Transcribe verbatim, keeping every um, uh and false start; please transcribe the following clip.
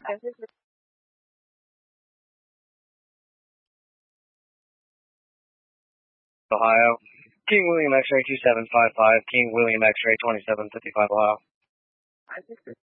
Ohio. King William X-ray two seven five five, King William X-ray twenty-seven fifty-five, Ohio.